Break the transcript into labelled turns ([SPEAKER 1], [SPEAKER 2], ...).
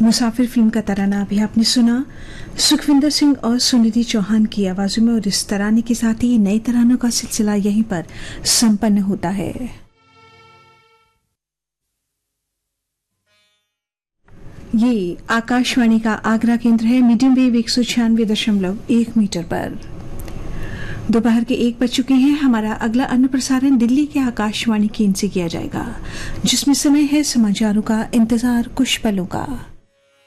[SPEAKER 1] मुसाफिर film का तराना अभी आपने सुना सुखविंदर सिंह और सुनिधि चौहान की आवाजों में, और इस तराने के साथ ही नए तरानों का सिलसिला यहीं पर संपन्न होता है। ये आकाशवाणी का आगरा केंद्र है। मीडियम वेव 196.1 मीटर पर दोपहर के 1 बज चुके हैं। हमारा अगला अन्य प्रसारण दिल्ली के आकाशवाणी केंद्र से किया जाएगा, जिसमें समय है समाचारों का इंतजार कुछ पलों का।